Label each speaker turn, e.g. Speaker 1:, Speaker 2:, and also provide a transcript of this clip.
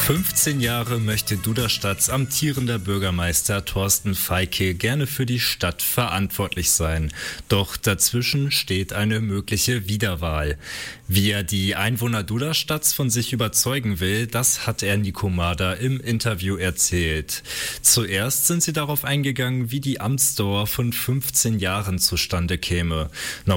Speaker 1: 15 Jahre möchte Duderstadts amtierender Bürgermeister Thorsten Feike gerne für die Stadt verantwortlich sein. Doch dazwischen steht eine mögliche Wiederwahl. Wie er die Einwohner Duderstadts von sich überzeugen will, das hat er Nico Mader im Interview erzählt. Zuerst sind sie darauf eingegangen, wie die Amtsdauer von 15 Jahren zustande käme.